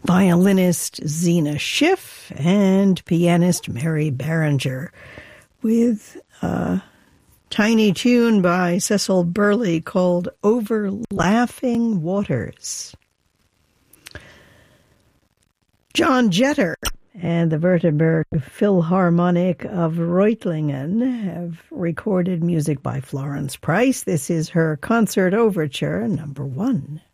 violinist Zena Schiff and pianist Mary Barringer, with a tiny tune by Cecil Burley called Over Laughing Waters. John Jetter and the Württemberg Philharmonic of Reutlingen have recorded music by Florence Price. This is her Concert Overture, number 1.